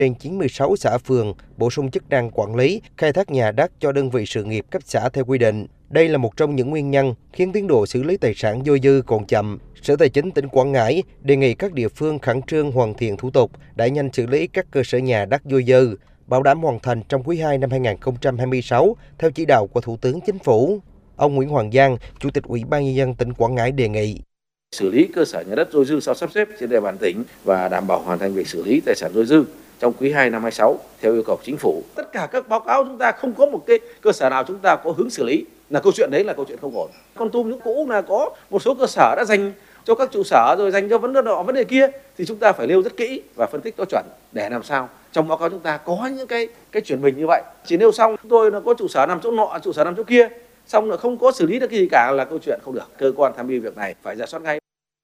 trên 96 xã phường, bổ sung chức năng quản lý, khai thác nhà đất cho đơn vị sự nghiệp cấp xã theo quy định. Đây là một trong những nguyên nhân khiến tiến độ xử lý tài sản dôi dư còn chậm. Sở Tài chính tỉnh Quảng Ngãi đề nghị các địa phương khẩn trương hoàn thiện thủ tục, đẩy nhanh xử lý các cơ sở nhà đất dôi dư, bảo đảm hoàn thành trong quý 2 năm 2026 theo chỉ đạo của Thủ tướng Chính phủ. Ông Nguyễn Hoàng Giang, Chủ tịch Ủy ban Nhân dân tỉnh Quảng Ngãi đề nghị xử lý cơ sở nhà đất dôi dư sau sắp xếp trên địa bàn tỉnh và đảm bảo hoàn thành việc xử lý tài sản dôi dư trong quý 2 năm 26 theo yêu cầu Chính phủ. Tất cả các báo cáo chúng ta không có một cái cơ sở nào chúng ta có hướng xử lý, là câu chuyện đấy là câu chuyện không ổn. Con Tum những cũ là có một số cơ sở đã dành cho các trụ sở rồi dành cho vấn đề nọ vấn đề kia, thì chúng ta phải nêu rất kỹ và phân tích có chuẩn để làm sao trong báo cáo chúng ta có những cái chuyển mình như vậy. Chỉ nêu xong chúng tôi là có trụ sở nằm chỗ nọ, trụ sở nằm chỗ kia, xong là không có xử lý được cái gì cả là câu chuyện không được. Cơ quan tham mưu việc này phải rà soát ngay.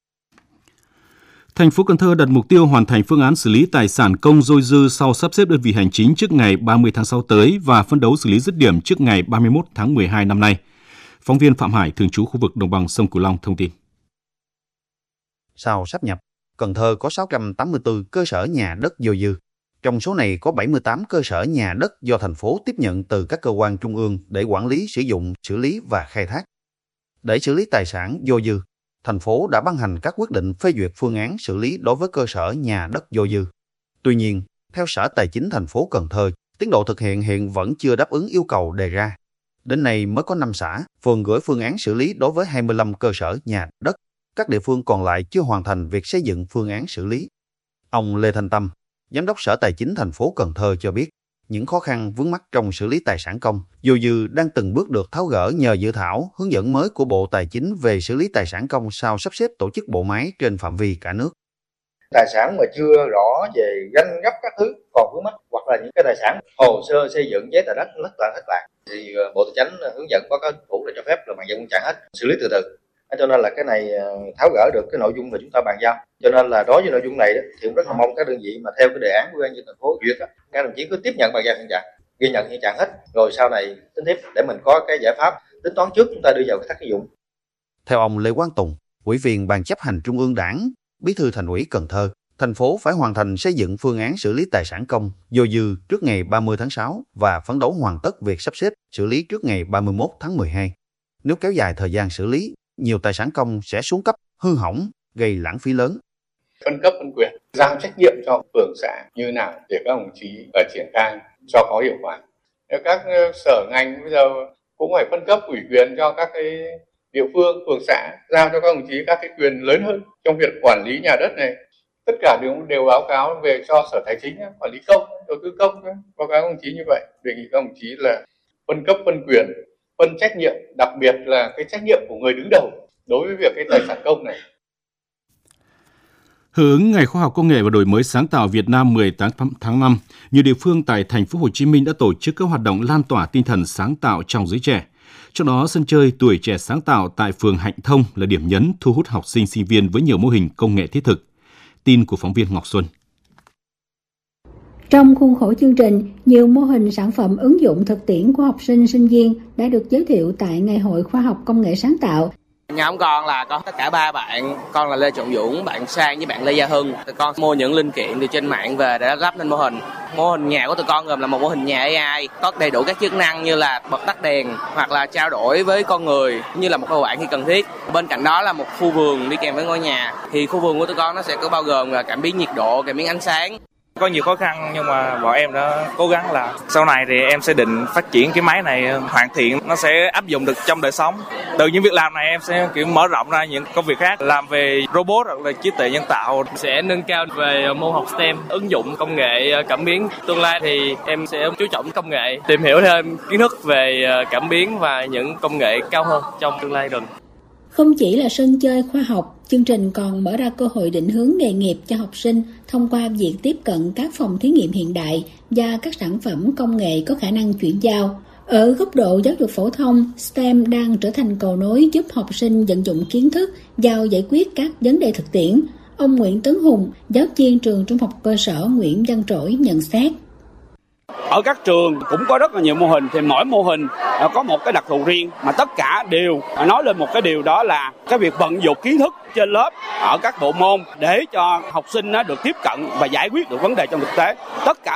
Thành phố Cần Thơ đặt mục tiêu hoàn thành phương án xử lý tài sản công dôi dư sau sắp xếp đơn vị hành chính trước ngày 30 tháng 6 tới và phấn đấu xử lý dứt điểm trước ngày 31 tháng 12 năm nay. Phóng viên Phạm Hải, thường trú khu vực đồng bằng sông Cửu Long thông tin. Sau sáp nhập, Cần Thơ có 684 cơ sở nhà đất dôi dư. Trong số này có 78 cơ sở nhà đất do thành phố tiếp nhận từ các cơ quan trung ương để quản lý, sử dụng, xử lý và khai thác. Để xử lý tài sản dôi dư, thành phố đã ban hành các quyết định phê duyệt phương án xử lý đối với cơ sở nhà đất dôi dư. Tuy nhiên, theo Sở Tài chính thành phố Cần Thơ, tiến độ thực hiện hiện vẫn chưa đáp ứng yêu cầu đề ra. Đến nay mới có 5 xã, phường gửi phương án xử lý đối với 25 cơ sở nhà đất. Các địa phương còn lại chưa hoàn thành việc xây dựng phương án xử lý. Ông Lê Thanh Tâm, Giám đốc Sở Tài chính thành phố Cần Thơ cho biết, những khó khăn vướng mắc trong xử lý tài sản công dôi dư đang từng bước được tháo gỡ nhờ dự thảo hướng dẫn mới của Bộ Tài chính về xử lý tài sản công sau sắp xếp tổ chức bộ máy trên phạm vi cả nước. Tài sản mà chưa rõ về danh gấp các thứ còn vướng mắc, hoặc là những cái tài sản hồ sơ xây dựng giấy tờ đất lất lạc thì Bộ Tài chính hướng dẫn báo cáo Chính phủ để cho phép là bàn giao chặn hết, xử lý từ từ. Cho nên là cái này tháo gỡ được cái nội dung mà chúng ta bàn giao. Cho nên là đối với nội dung này thì cũng rất là mong các đơn vị mà theo cái đề án của Ủy ban nhân dân thành phố duyệt, các đồng chí cứ tiếp nhận bàn giao hiện trạng, ghi nhận hiện trạng hết, rồi sau này tính tiếp để mình có cái giải pháp tính toán trước chúng ta đưa vào khai thác sử dụng. Theo ông Lê Quang Tùng, Ủy viên Ban chấp hành Trung ương Đảng, Bí thư Thành ủy Cần Thơ, thành phố phải hoàn thành xây dựng phương án xử lý tài sản công dôi dư trước ngày 30 tháng 6 và phấn đấu hoàn tất việc sắp xếp xử lý trước ngày 31 tháng 12. Nếu kéo dài thời gian xử lý, nhiều tài sản công sẽ xuống cấp, hư hỏng, gây lãng phí lớn. Phân cấp phân quyền, giao trách nhiệm cho phường xã như nào để các đồng chí triển khai cho có hiệu quả. Các sở ngành bây giờ cũng phải phân cấp ủy quyền cho các cái địa phương, phường xã, giao cho các đồng chí các cái quyền lớn hơn trong việc quản lý nhà đất này. Tất cả đều báo cáo về cho Sở Tài chính, quản lý công, đầu tư công, báo cáo các đồng chí như vậy. Đề nghị các đồng chí là phân cấp phân quyền, phân trách nhiệm, đặc biệt là cái trách nhiệm của người đứng đầu đối với việc cái tài sản công này. Hưởng ứng Ngày Khoa học Công nghệ và Đổi mới sáng tạo Việt Nam 18 tháng 5, nhiều địa phương tại thành phố Hồ Chí Minh đã tổ chức các hoạt động lan tỏa tinh thần sáng tạo trong giới trẻ. Trong đó, sân chơi Tuổi trẻ sáng tạo tại phường Hạnh Thông là điểm nhấn thu hút học sinh sinh viên với nhiều mô hình công nghệ thiết thực. Tin của phóng viên Ngọc Xuân. Trong khuôn khổ chương trình, nhiều mô hình sản phẩm ứng dụng thực tiễn của học sinh, sinh viên đã được giới thiệu tại Ngày hội Khoa học Công nghệ sáng tạo. Nhà ông con là có tất cả 3 bạn, con là Lê Trọng Dũng, bạn Sang với bạn Lê Gia Hưng. Tụi con mua những linh kiện từ trên mạng về để lắp lên mô hình. Mô hình nhà của tụi con gồm là một mô hình nhà AI, có đầy đủ các chức năng như là bật tắt đèn hoặc là trao đổi với con người như là một người bạn khi cần thiết. Bên cạnh đó là một khu vườn đi kèm với ngôi nhà. Thì khu vườn của tụi con nó sẽ có bao gồm là cảm biến nhiệt độ, cảm biến ánh sáng. Có nhiều khó khăn nhưng mà bọn em đã cố gắng là sau này thì em sẽ định phát triển cái máy này hoàn thiện, nó sẽ áp dụng được trong đời sống. Từ những việc làm này em sẽ kiểu mở rộng ra những công việc khác, làm về robot hoặc là trí tuệ nhân tạo. Sẽ nâng cao về môn học STEM, ứng dụng công nghệ cảm biến. Tương lai thì em sẽ chú trọng công nghệ, tìm hiểu thêm kiến thức về cảm biến và những công nghệ cao hơn trong tương lai gần. Không chỉ là sân chơi khoa học, chương trình còn mở ra cơ hội định hướng nghề nghiệp cho học sinh thông qua việc tiếp cận các phòng thí nghiệm hiện đại và các sản phẩm công nghệ có khả năng chuyển giao. Ở góc độ giáo dục phổ thông, STEM đang trở thành cầu nối giúp học sinh vận dụng kiến thức vào giải quyết các vấn đề thực tiễn. Ông Nguyễn Tấn Hùng, giáo viên trường Trung học cơ sở Nguyễn Văn Trỗi nhận xét. Ở các trường cũng có rất là nhiều mô hình, thì mỗi mô hình có một cái đặc thù riêng, mà tất cả đều nói lên một cái điều, đó là cái việc vận dụng kiến thức trên lớp ở các bộ môn để cho học sinh được tiếp cận và giải quyết được vấn đề trong thực tế. Tất cả